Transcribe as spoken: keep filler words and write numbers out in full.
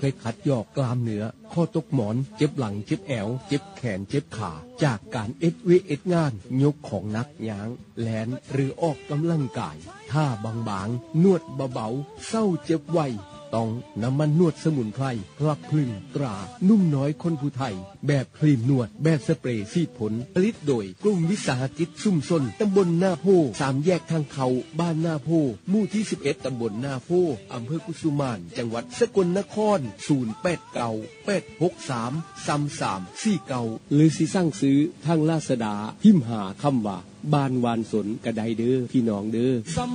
เคยขัดยอกกล้ามเนื้อข้อตกหมอนเจ็บหลังเจ็บแอวเจ็บแขนเจ็บขาจากการเอ็ดเวเอ็ดงานยกของหนักยางแลนหรือออกกำลังกายท่าบางๆนวดเบาๆเศร้าเจ็บไวต้องน้ำมันนวดสมุนไพรกลับพลึงตรานุ่มน้อยคนผู้ไทยแบบครีมนวดแบบสเปรย์ซีดผลผลิตโดยกลุ่มวิสาหกิจชุมชนตำบลนาโพสามแยกทางเขาบ้านนาโพหมู่ที่สิบเอ็ดตำบลนาโพอำเภอกุสุมานจังหวัดสกลนครศูนย์ แปด เก้า แปด หก สาม สาม สาม สี่ เก้าหรือสิสั่งซื้อทางลาซาด้าพิมพ์หาคำว่าบ้านวานสนกระไดเด้อพี่น้องเด้อ